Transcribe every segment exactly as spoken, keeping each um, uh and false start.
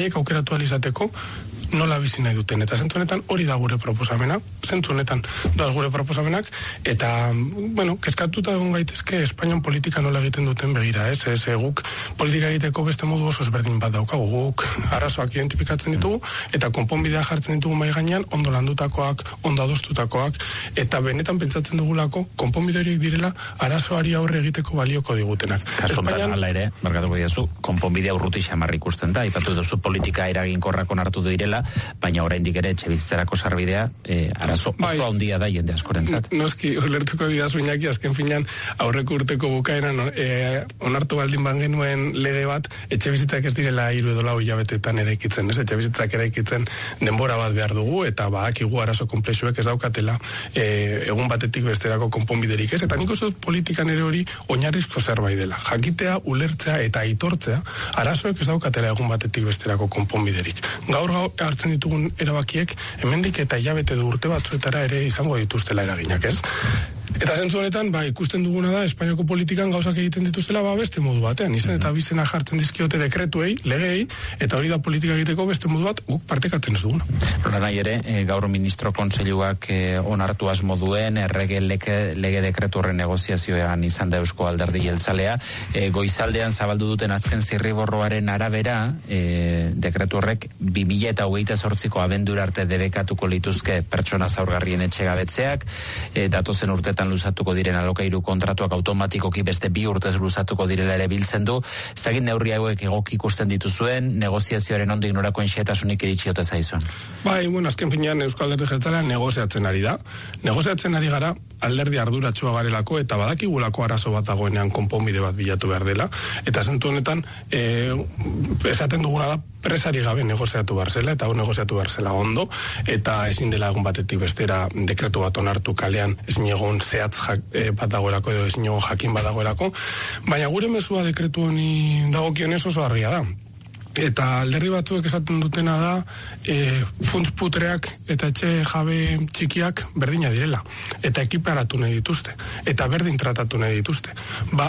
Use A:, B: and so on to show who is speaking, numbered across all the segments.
A: haiek aukeratu alizateko nola bizi nahi duten, eta zentzu honetan hori da gure proposamena, zentzu honetan da gure proposamenak, eta, bueno, kezkatuta egon gaitezke Espainian politika nola egiten duten begira, ez, ez, guk politika egiteko beste modu oso ezberdin bat daukagu, guk arazoak identifikatzen ditugu, eta konponbidea jartzen ditugu mai gainean, ondo landutakoak, ondo adostutakoak, eta benetan pentsatzen dugulako, konponbide horiek direla, arazoari aurre egiteko balioko digutenak.
B: Kasuntan, ala ere, markatuko diazu, konponbidea urruti xamarri ikusten da, ipatu duzu politika eraginkorrak onartu direla, baina oraindik ere etxebizitzarako sarbidea e, arazo oso bai, handia da jende askorentzat.
A: Noski, ulertuko didazu Iñaki, azken finean aurreko urteko bukaeran e, onartu baldin ban genuen lege bat, etxebizitzak ez direla hiru edo lau hilabetetan eraikitzen, ez? Etxebizitzak eraikitzen denbora bat behar dugu, eta badakigu arazo konplexuek ez daukatela e, egun batetik besterako konponbiderik, ez? Eta nik uste dut politikan ere hori oinarrizko zerbait dela. Jakitea, ulertzea eta aitortzea arazoek ez daukatela egun batetik besterako konponbiderik. Gaur gaur hartzen ditugun erabakiek, hemendik eta hilabete du urte batzuetara ere izango dituztela eraginak, ez? Eta zentzu honetan, ba, ikusten duguna da, Espainiako politikan gauzak egiten dituztela, ba, beste modu batean, izan eta bizena jartzen dizkiote dekretuei, legei, eta hori da politika egiteko beste modu bat, guk partekatzen ez duguna.
B: Hora nahi ere, e, gaur ministro kontseiluak e, onartu asmo duen, errege lege, lege dekretu horren negoziazioan izan da Eusko Alderdi Jeltzalea, e, goizaldean zabaldu duten azken zirriborroaren arabera, e, dekretu horrek bi mila eta hogeita zortziko abendura arte debekatuko lituzke pertsona zaurgarrien etxegabetzeak, e, datozen urtetan luzatuko diren alokairu kontratuak automatikoki beste bi urtez luzatuko direla ere biltzen du. Ez dakit neurri hauek egoki ikusten dituzuen, negoziazioaren ondik norakoen xehetasunik iritsi ote zaizun.
A: Bai, bueno, azken finean Euskal Alderdi Jeltzalea negoziatzen ari da. Negoziatzen ari gara alderdi arduratsua garelako eta badakigulako arazo bat dagoenean konponbide bat bilatu behar dela. Eta zentu honetan, e, esaten duguna da presari gabe negoziatu behar zela, eta hau negoziatu behar zela ondo, eta ezin dela egun batetik bestera dekretu bat onartu kalean ezin egon zehatz jak, e, bat dagoelako edo ezin egon jakin bat dagoelako, baina gure mezua dekretu honi dagokionez oso argia da. Eta alderdi batzuek esaten dutena da e, funts putreak eta etxe jabe txikiak berdina direla, eta ekiparatu nahi dituzte, eta berdin tratatu nahi dituzte. Ba,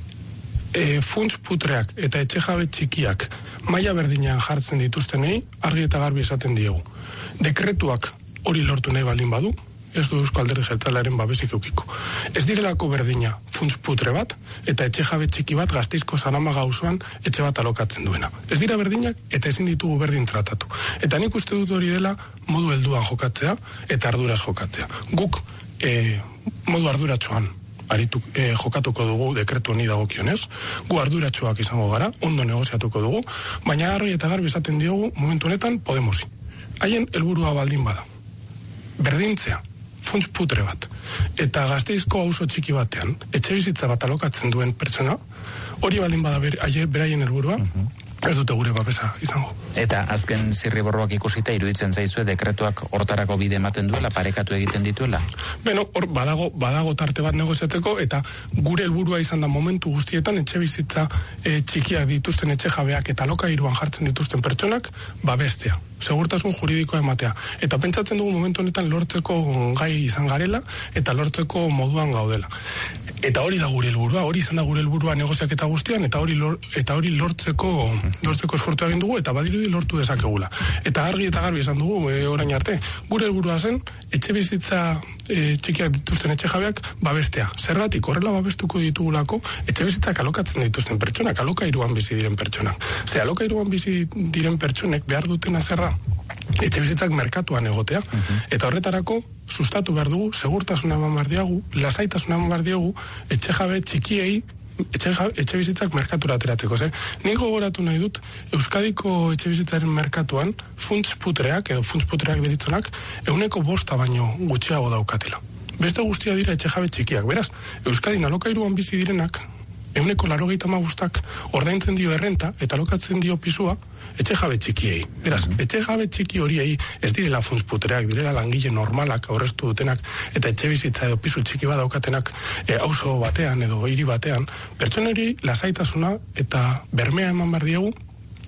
A: e, funts putreak eta etxe jabe txikiak maila berdinean jartzen dituztenei argi eta garbi esaten diegu. Dekretuak hori lortu nahi baldin badu, ez du Eusko Alderdi Jeltzalearen babesik eukiko. Ez direlako berdina funts putre bat, eta etxe jabe txiki bat Gasteizko Saramaga auzoan etxe bat alokatzen duena. Ez dira berdinak, eta ezin ditugu berdin tratatu. Eta nik uste dut hori dela modu helduan jokatzea, eta arduraz jokatzea. Guk e, modu arduratsuan aritu, e, jokatuko dugu dekretu honi dagokionez, gu arduratsuak izango gara, ondo negoziatuko dugu, baina argi eta garbi esaten diogu momentu honetan Podemosi. Haien helburua baldin bada. Berdintzea, funts putre bat, eta Gasteizko auzo txiki batean, etxe bizitza bat alokatzen duen pertsona, hori baldin bada ber, aie, beraien helburua, uh-huh. Ez dute gure babesa izango.
B: Eta azken zirriborroak ikusita iruditzen zaizue dekretuak hortarako bide ematen duela, parekatu egiten dituela?
A: Beno, hor badago, badago tarte bat negoziateko, eta gure helburua izan da momentu guztietan etxe bizitza e, txikiak dituzten etxe jabeak eta alokairuan jartzen dituzten pertsonak babestea. Segurtasun juridikoa ematea. Eta pentsatzen dugu momentu honetan lortzeko gai izan garela, eta lortzeko moduan gaudela. Eta hori da gure helburua, hori izan da gure helburua negoziaketa guztian, eta hori lor, eta hori lortzeko lortzeko esfortua egin dugu, eta badirudi lortu dezakegula. Eta argi eta garbi izan dugu, e, orain arte, gure helburua zen, etxe bizitza e, txikiak dituzten etxe jabeak babestea. Zergatik, horrela babestuko ditugulako, etxe bizitzak alokatzen dituzten pertsonak, alokairuan bizi diren pertsonak. Ze alokairuan bizi diren pertsonek behar dutena zer da? Etxe bizitzak merkatuan egotea, uh-huh. Eta horretarako sustatu behar dugu, segurtasuna eman behar diagu, lasaitasuna eman behar diagu, etxe jabe txikiei, etxe, etxe bizitzak merkatura ateratzeko. Zer? Nik gogoratu nahi dut, Euskadiko etxe bizitzaren merkatuan, funts putreak, edo funts putreak deritzonak, euneko bosta baino gutxiago daukatela. Beste guztia dira etxe jabe txikiak. Beraz, Euskadin alokairuan bizi direnak, euneko larogeita hamabostak ordaintzen dio errenta, eta alokatzen dio pisua, etxe jabe txikiei. Beraz, etxe jabe txiki horiei ez direla funts putreak, direla langile normalak aurreztu dutenak, eta etxe bizitza edo pisu txiki bat daukatenak e, auzo batean edo hiri batean, pertsona hori lasaitasuna eta bermea eman behar diegu,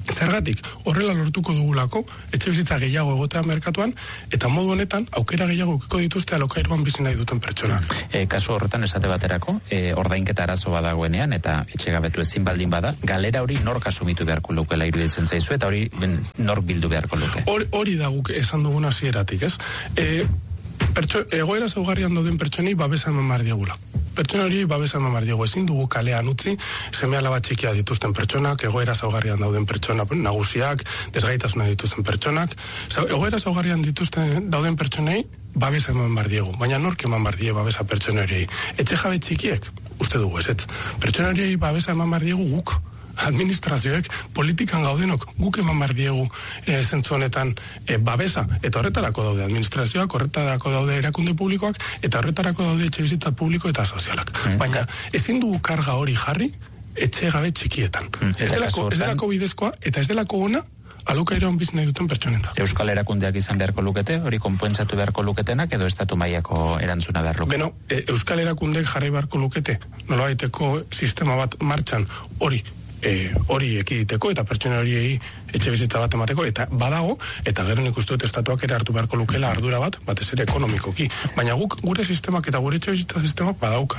A: Zergatik, horrela lortuko dugulako, etxe bizitza gehiago egotea merkatuan, eta modu honetan, aukera gehiago ukiko dituzte alokairuan bizi nahi duten pertsonak.
B: E, kasu horretan esate baterako, e, ordainketa arazo badagoenean, eta etxe gabetu ezin baldin bada, galera hori nork asumitu beharko lukela iruditzen zaizu, eta hori ben, nork bildu beharko luke.
A: Hori, hori da guk esan duguna hasieratik, ez? E, pertso, egoera zaugarrian dauden pertsonei babesa eman behar diegula. Pertsona hori babesa eman behar diegu, ezin dugu kalean utzi, seme alaba txikia dituzten pertsonak, egoera zaugarrian dauden pertsona nagusiak, desgaitasuna dituzten pertsonak, egoera zaugarrian dituzten dauden pertsonei babesa eman behar diegu, baina nork eman behar die babesa pertsona horiei. Etxe jabe txikiek, uste dugu ez, ez. Pertsona horiei babesa eman behar diegu guk, administrazioek, politikan gaudenok, guk eman behar diegu e, zentzu honetan e, babesa, eta horretarako daude administrazioak, horretarako daude erakunde publikoak, eta horretarako daude etxe bizitza publiko eta sozialak. Mm. Baina ezin dugu karga hori jarri etxe gabe txikietan. Mm. Ez, delako, ez delako bidezkoa, eta ez delako ona alokairuan bizi nahi duten pertsonentzat.
B: Euskal erakundeak izan beharko lukete, hori konpentsatu beharko luketenak, edo estatu mailako erantzuna behar lukete?
A: Beno, e, Euskal erakundeek jarri beharko lukete, nolabaiteko sistema bat martxan hori E, hori ekiditeko eta pertsona horiei etxe bizitza bat emateko, eta badago, eta gero nik uste dut estatuak ere hartu beharko lukela ardura bat, batez ere ekonomikoki. Baina guk gure sistemak eta gure etxe bizitza sistemak badauka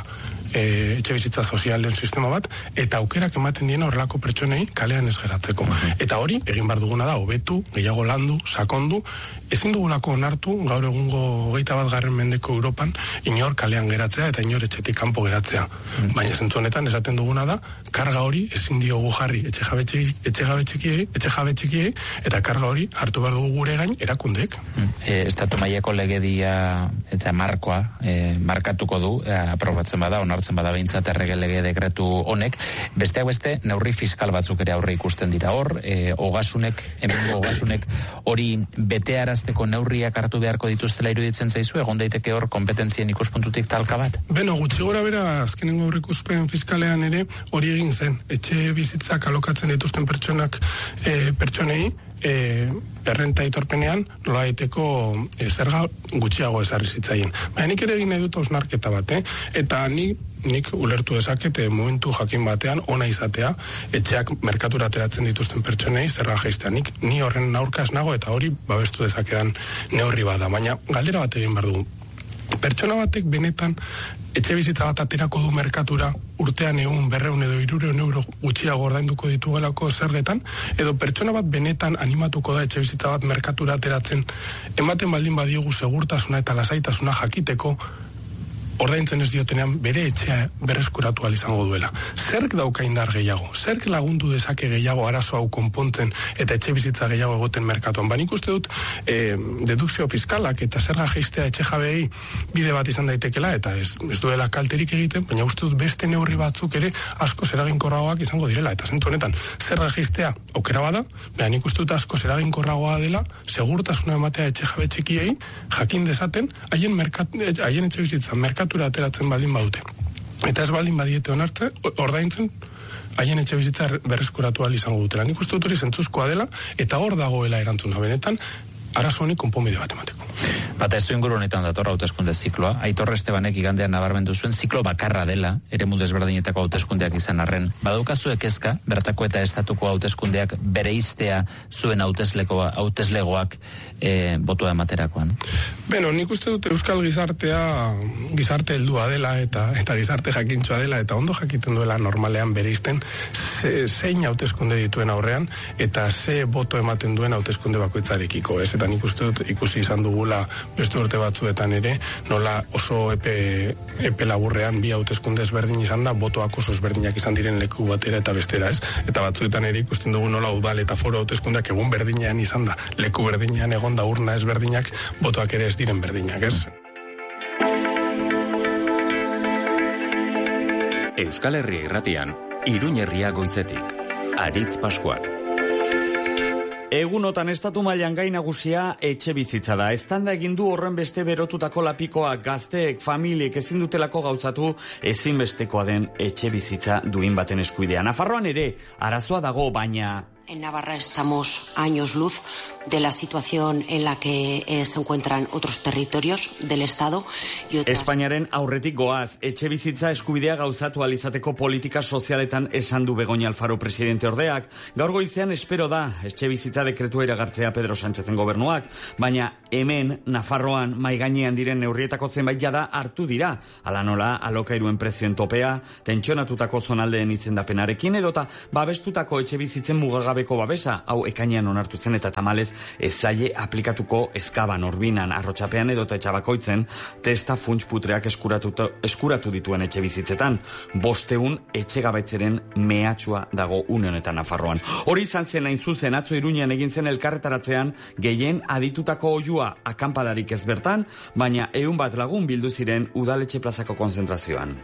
A: e, etxe bizitza sozialen sistema bat, eta aukerak ematen diena horrelako pertsonei kalean ez geratzeko. Eta hori, egin behar duguna da, hobetu, gehiago landu, sakondu, ezin dugulako onartu, gaur egungo hogeita bat garren mendeko Europan, inor kalean geratzea eta inor etxetik kanpo geratzea. Mm. Baina zentzu honetan esaten duguna da, karga hori ezin diogu jarri etxe jabe txikiei, etxe jabe txikiei, etxe jabe txikiei, eta karga hori hartu behar dugu gure gain erakundeek.
B: Mm. E, estatu mailako legedia eta markoa e, markatuko du, e, aprobatzen bada, onartzen bada behintzat errege lege dekretu honek, besteak beste, neurri fiskal batzuk ere aurre ikusten dira hor, e, ogasunek, hemengo ogasunek hori betearazteko neurriak hartu beharko dituztela iruditzen zaizu, egon daiteke hor kompetentzien ikuspuntutik talka bat?
A: Beno, gutxi gora bera, azkenengo aurreikuspen fiskalean ere hori egin zen, etxe bizitzak alokatzen dituzten pertsonak e, pertsonei e, errenta aitorpenean nola daiteko e, zerga gutxiago ezarri zitzaien. Baina nik ere egin nahi dut hausnarketa bat, eh? Eta nik nik ulertu dezaket momentu jakin batean ona izatea etxeak merkatura ateratzen dituzten pertsonei zerga jaistea. Nik ni horren aurka ez nago eta hori babestu dezakedan neurri bada, baina galdera bat egin behar dugu. Pertsona batek benetan etxe bizitza bat aterako du merkatura urtean egun berreun edo hirurehun euro gutxiago ordainduko ditugelako zergetan, edo pertsona bat benetan animatuko da etxe bizitza bat merkatura ateratzen ematen baldin badiogu segurtasuna eta lasaitasuna jakiteko ordaintzen ez diotenean bere etxea berreskuratu ahal izango duela. Zerk dauka indar gehiago? Zerk lagundu dezake gehiago arazo hau konpontzen eta etxe bizitza gehiago egoten merkatuan? Ba, nik uste dut e, dedukzio fiskalak eta zerga jaistea etxe jabeei bide bat izan daitekela eta ez, ez duela kalterik egiten, baina uste dut beste neurri batzuk ere asko eraginkorragoak izango direla. Eta zentu honetan, zerga jaistea aukera bada, baina nik uste dut asko eraginkorragoa dela segurtasuna ematea etxe jabe txikiei jakin dezaten haien merkat, haien etxe bizitza merkat ateratzen baldin badute. Eta ez baldin badiete onartzen, ordaintzen, haien etxe bizitza berreskuratu ahal izango dutela. Nik uste dut hori zentzuzkoa dela, eta hor dagoela erantzuna benetan, arazo honik konponbide bat emateko.
B: Bata ez du inguru honetan datorra hauteskunde zikloa. Aitor Estebanek igandean nabarmendu zuen ziklo bakarra dela, eremu desberdinetako hauteskundeak izan arren. Badaukazuek kezka, bertako eta estatuko hauteskundeak bereiztea zuen hauteslegoa, hauteslegoak e, botua ematerakoan.
A: Beno, nik uste dut euskal gizartea gizarte heldua dela eta eta gizarte jakintxoa dela eta ondo jakiten duela normalean bereizten ze, zein hauteskunde dituen aurrean eta ze boto ematen duen hauteskunde bakoitzarekiko, ez? Eta nik uste dut ikusi izan dugula beste urte batzuetan ere, nola oso epe, epe laburrean bi hauteskunde ezberdin izan da, botoak oso ezberdinak izan diren leku batera eta bestera, ez? Eta batzuetan ere ikusten dugu nola udal eta foro hauteskundeak egun berdinean izan da, leku berdinean egon da urna ezberdinak, botoak ere ez diren berdinak, ez?
C: Euskal Herria irratian, Iruñ herria goizetik, Aritz Pascual.
D: Egunotan estatu mailan gai nagusia etxe bizitza da. Eztanda egin du horren beste berotutako lapikoa, gazteek, familiek ezin dutelako gauzatu ezinbestekoa den etxe bizitza duin baten eskuidea. Nafarroan ere arazoa dago, baina
E: En Navarra estamos a años luz de la situación en la que eh, se encuentran otros territorios del Estado. Y otras...
D: Espainiaren aurretik goaz, etxe bizitza eskubidea gauzatu alizateko politika sozialetan esan du Begoña Alfaro presidente ordeak. Gaur goizean espero da etxe bizitza dekretua iragartzea Pedro Sánchezen gobernuak, baina hemen Nafarroan mai gainean diren neurrietako zenbait jada hartu dira. Hala nola, alokairuen prezioen topea, tentsionatutako zonaldeen izendapenarekin edota babestutako etxe bizitzen mugagabeko babesa, hau ekainean onartu zen eta tamalez ez zaie aplikatuko ezkaban orbinan arrotxapean edota etxabakoitzen testa funts putreak eskuratu dituen etxe bizitzetan. Bosteun etxegabaitzeren mehatxua dago une honetan Nafarroan. Hori izan zen hain zuzen atzo Iruñean egin zen elkarretaratzean gehien aditutako oihua akanpadarik ez bertan, baina ehun bat lagun bildu ziren udaletxe plazako konzentrazioan.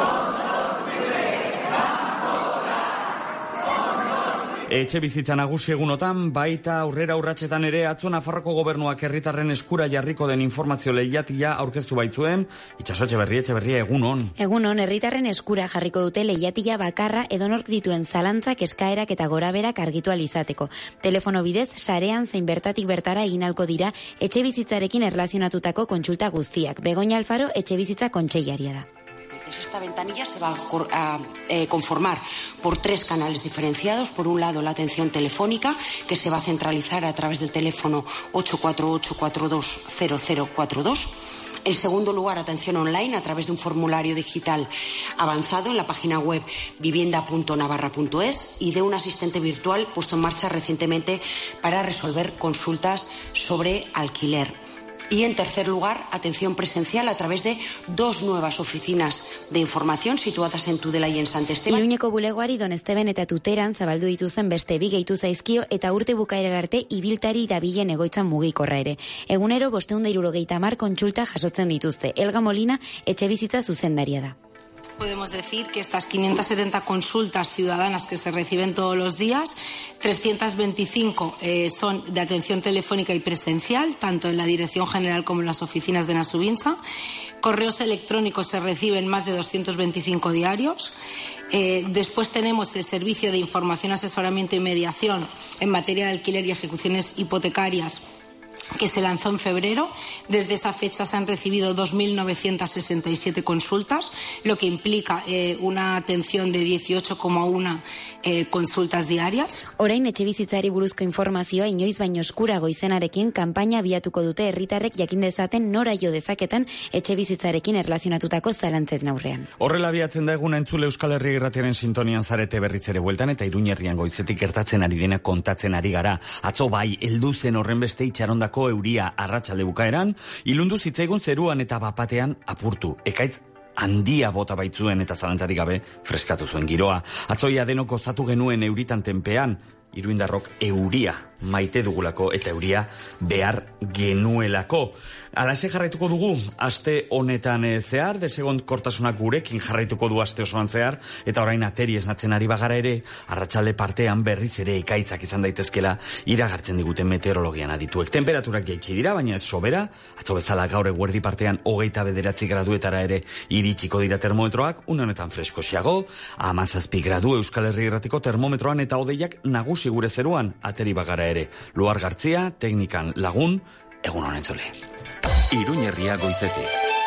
D: Etxe bizitza nagusi egunotan, baita aurrera urratsetan ere atzo Nafarroko gobernuak herritarren eskura jarriko den informazio lehiatia aurkeztu baitzuen. Itxaso Etxeberria, Etxeberria, egunon.
F: Egunon, herritarren eskura jarriko dute lehiatia bakarra edonork dituen zalantzak, eskaerak eta goraberak argitu alizateko. Telefono bidez, sarean zein bertatik bertara egin ahalko dira etxe bizitzarekin erlazionatutako kontsulta guztiak. Begoña Alfaro etxe bizitza kontseilaria da.
E: Esta ventanilla se va a eh, conformar por tres canales diferenciados. Por un lado, la atención telefónica, que se va a centralizar a través del teléfono ocho cuatro ocho, cuatro dos cero cero cuatro dos. En segundo lugar, atención online a través de un formulario digital avanzado en la página web vivienda punto navarra punto es y de un asistente virtual puesto en marcha recientemente para resolver consultas sobre alquiler. Y en tercer lugar, atención presencial a través de dos nuevas oficinas de información situadas en Tudela y en Sant Esteban.
F: Iruñeko bulegoari Don Esteban eta Tuteran zabaldu dituzen beste bi gehitu zaizkio eta urte bukaerar arte ibiltari dabilen egoitzan mugikorra ere. Egunero bostehun eta hirurogeita hamar kontsulta jasotzen dituzte. Elga Molina etxebizitza zuzendaria da.
G: Podemos decir que estas quinientas setenta consultas ciudadanas que se reciben todos los días, trescientas veinticinco eh, son de atención telefónica y presencial, tanto en la Dirección General como en las oficinas de Nasubinsa. Correos electrónicos se reciben más de doscientos veinticinco diarios. Eh, después tenemos el servicio de información, asesoramiento y mediación en materia de alquiler y ejecuciones hipotecarias, que se lanzó en febrero. Desde esa fecha se han recibido dos mil novecientas sesenta y siete consultas, lo que implica eh, una atención de dieciocho coma uno eh, consultas diarias.
F: Orain etxebizitzari buruzko informazioa inoiz baino eskurago izenarekin kanpaina abiatuko dute herritarrek jakin dezaten nora jo dezaketan etxebizitzarekin erlazionatutako zalantzen aurrean.
D: Horrela abiatzen da egun entzule Euskal Herri Irratiaren sintonian zarete berriz ere bueltan eta Iruñerrian goizetik gertatzen ari dena kontatzen ari gara. Atzo bai, heldu zen horren beste itxarondako euria arratsalde bukaeran, ilundu zitzaigun zeruan eta bapatean apurtu. Ekaitz handia bota baitzuen eta zalantzarik gabe freskatu zuen giroa. Atzoia denok gozatu genuen euritan tenpean, iruindarrok euria maite dugulako eta euria behar genuelako. Alaxe jarraituko dugu, aste honetan zehar, desegont kortasunak gurekin jarraituko du aste osoan zehar, eta orain ateri esnatzen ari bagara ere, arratsalde partean berriz ere ekaitzak izan daitezkela iragartzen diguten meteorologian adituek. Temperaturak jaitsi dira, baina ez sobera, atzo bezala gaur eguerdi partean hogeita bederatzi graduetara ere iritsiko dira termometroak, une honetan freskosiago, hamazazpi gradu Euskal Herri Irratiko termometroan eta hodeiak nagusi gure zeruan, ateri bagara ere. Luar Gartzia, teknikan lagun, egun honen zule.
C: Iruñerria goizetik.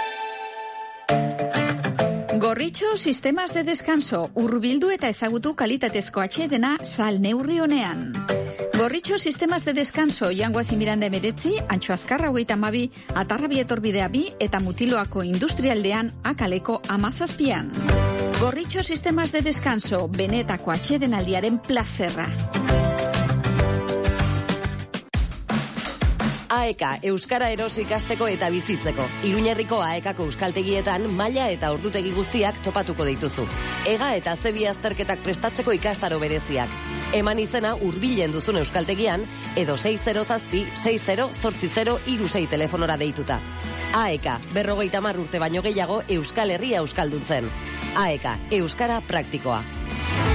H: Gorritxo sistemas de descanso, hurbildu eta ezagutu kalitatezko atsedena sal neurri honean. Gorritxo sistemas de descanso, Jangoaz Miranda emeretzi, Antxo Azkarra hogeita hamabi, Atarrabi etorbidea bi eta Mutiloako industrialdean akaleko amazazpian. Gorritxo sistemas de descanso, benetako atsedenaldiaren plazerra.
I: A E K, Euskara erosi ikasteko eta bizitzeko. Iruñerriko A E Kako euskaltegietan maila eta ordutegi guztiak topatuko dituzu. Ega eta zebi azterketak prestatzeko ikastaro bereziak. Eman izena hurbilen duzun euskaltegian, edo sei zero zazpi, sei zero, zortzi zero, hiru sei telefonora deituta. A E K, berrogeita hamar urte baino gehiago Euskal Herria euskalduntzen. A E K, Euskara praktikoa.